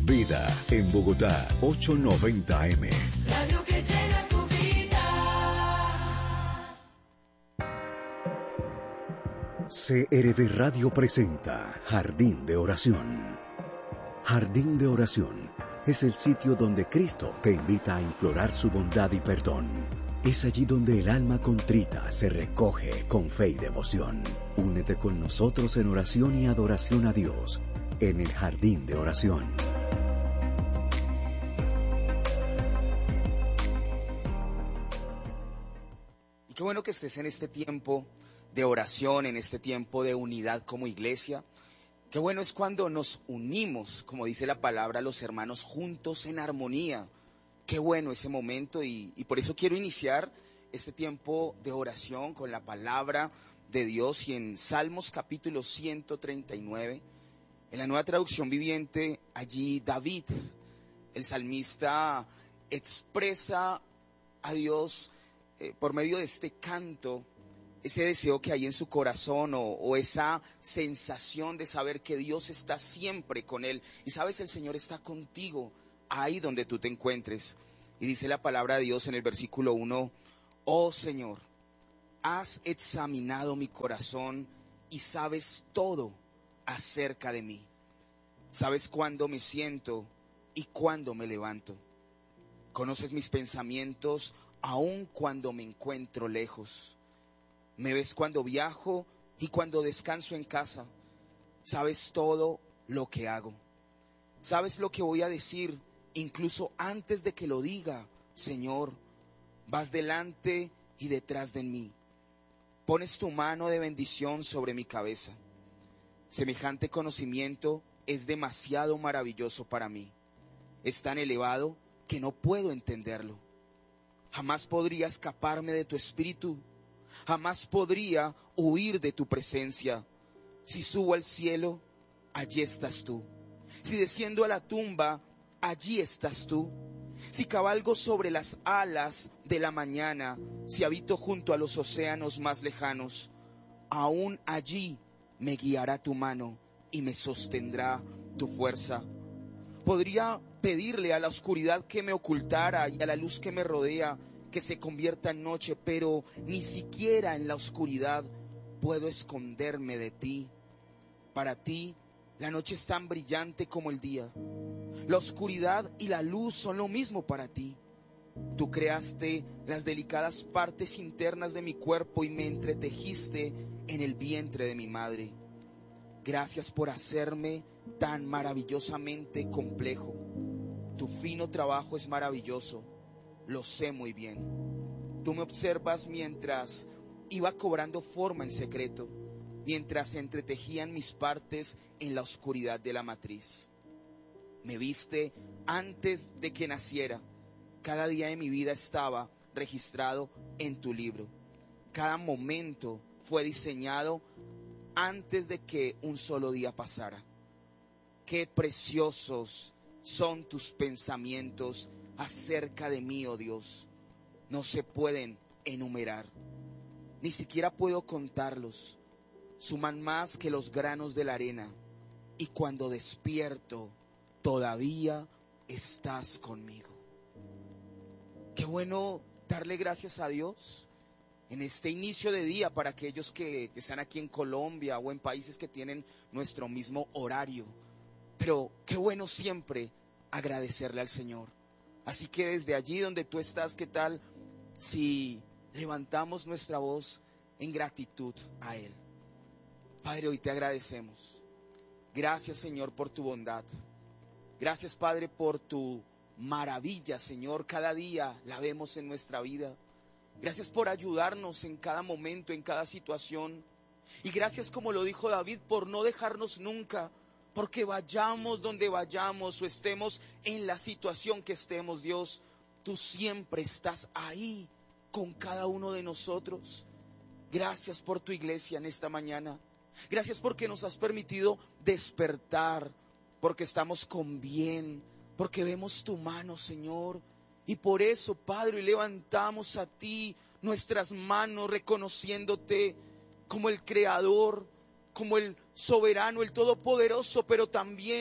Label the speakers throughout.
Speaker 1: Vida en Bogotá, 890 AM.
Speaker 2: Radio que llena tu vida.
Speaker 1: CRD Radio presenta Jardín de Oración. Jardín de Oración es el sitio donde Cristo te invita a implorar su bondad y perdón. Es allí donde el alma contrita se recoge con fe y devoción. Únete con nosotros en oración y adoración a Dios en el Jardín de Oración.
Speaker 3: Y qué bueno que estés en este tiempo de oración, en este tiempo de unidad como iglesia. Qué bueno es cuando nos unimos, como dice la palabra, los hermanos juntos en armonía. Qué bueno ese momento y por eso quiero iniciar este tiempo de oración con la palabra de Dios. Y en Salmos capítulo 139, en la Nueva Traducción Viviente, allí David, el salmista, expresa a Dios por medio de este canto, ese deseo que hay en su corazón o esa sensación de saber que Dios está siempre con él. Y sabes, el Señor está contigo ahí donde tú te encuentres. Y dice la palabra de Dios en el versículo 1, oh Señor, has examinado mi corazón y sabes todo acerca de mí. Sabes cuándo me siento y cuándo me levanto. Conoces mis pensamientos aun cuando me encuentro lejos. Me ves cuando viajo y cuando descanso en casa. Sabes todo lo que hago. Sabes lo que voy a decir, incluso antes de que lo diga. Señor, vas delante y detrás de mí. Pones tu mano de bendición sobre mi cabeza. Semejante conocimiento es demasiado maravilloso para mí. Es tan elevado que no puedo entenderlo. Jamás podría escaparme de tu espíritu. Jamás podría huir de tu presencia. Si subo al cielo, allí estás tú. Si desciendo a la tumba, allí estás tú. Si cabalgo sobre las alas de la mañana, si habito junto a los océanos más lejanos, aún allí me guiará tu mano y me sostendrá tu fuerza. Podría pedirle a la oscuridad que me ocultara y a la luz que me rodea que se convierta en noche, pero ni siquiera en la oscuridad puedo esconderme de ti. Para ti, la noche es tan brillante como el día. La oscuridad y la luz son lo mismo para ti. Tú creaste las delicadas partes internas de mi cuerpo y me entretejiste en el vientre de mi madre. Gracias por hacerme tan maravillosamente complejo. Tu fino trabajo es maravilloso, lo sé muy bien. Tú me observas mientras iba cobrando forma en secreto, mientras se entretejían mis partes en la oscuridad de la matriz. Me viste antes de que naciera. Cada día de mi vida estaba registrado en tu libro. Cada momento fue diseñado antes de que un solo día pasara. Qué preciosos son tus pensamientos acerca de mí, oh Dios. No se pueden enumerar. Ni siquiera puedo contarlos. Suman más que los granos de la arena. Y cuando despierto, todavía estás conmigo. Qué bueno darle gracias a Dios en este inicio de día para aquellos que están aquí en Colombia o en países que tienen nuestro mismo horario. Pero qué bueno siempre agradecerle al Señor. Así que desde allí donde tú estás, ¿qué tal si levantamos nuestra voz en gratitud a Él? Padre, hoy te agradecemos. Gracias, Señor, por tu bondad. Gracias, Padre, por tu maravilla, Señor. Cada día la vemos en nuestra vida. Gracias por ayudarnos en cada momento, en cada situación. Y gracias, como lo dijo David, por no dejarnos nunca, porque vayamos donde vayamos o estemos en la situación que estemos, Dios, tú siempre estás ahí con cada uno de nosotros. Gracias por tu iglesia en esta mañana. Gracias porque nos has permitido despertar, porque estamos con bien, porque vemos tu mano, Señor. Y por eso, Padre, levantamos a ti nuestras manos reconociéndote como el Creador, como el soberano, el todopoderoso, pero también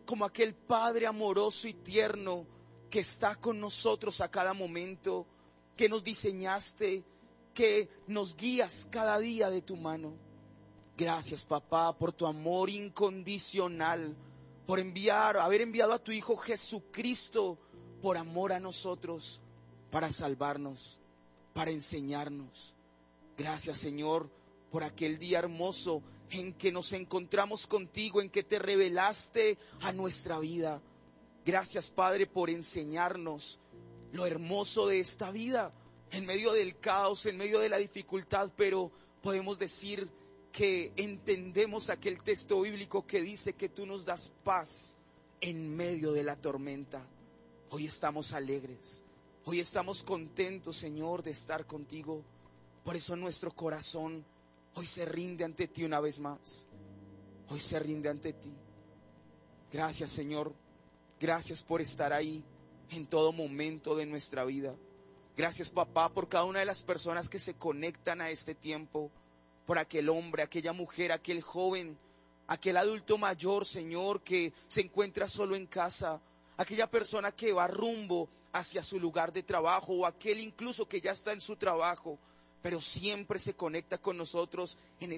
Speaker 3: como aquel Padre amoroso y tierno que está con nosotros a cada momento, que nos diseñaste, que nos guías cada día de tu mano. Gracias, papá, por tu amor incondicional, por haber enviado a tu Hijo Jesucristo por amor a nosotros, para salvarnos, para enseñarnos. Gracias, Señor, por aquel día hermoso en que nos encontramos contigo, en que te revelaste a nuestra vida. Gracias, Padre, por enseñarnos lo hermoso de esta vida, en medio del caos, en medio de la dificultad, pero podemos decir que entendemos aquel texto bíblico que dice que tú nos das paz en medio de la tormenta. Hoy estamos alegres, hoy estamos contentos, Señor, de estar contigo. Por eso nuestro corazón hoy se rinde ante ti una vez más. Hoy se rinde ante ti. Gracias, Señor. Gracias por estar ahí en todo momento de nuestra vida. Gracias, papá, por cada una de las personas que se conectan a este tiempo. Por aquel hombre, aquella mujer, aquel joven, aquel adulto mayor, Señor, que se encuentra solo en casa. Aquella persona que va rumbo hacia su lugar de trabajo, o aquel incluso que ya está en su trabajo, pero siempre se conecta con nosotros en